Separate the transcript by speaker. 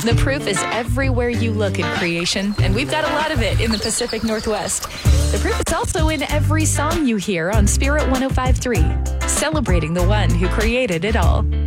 Speaker 1: The proof is everywhere you look in creation, and we've got a lot of it in the Pacific Northwest. The proof is also in every song you hear on Spirit 105.3, celebrating the one who created it all.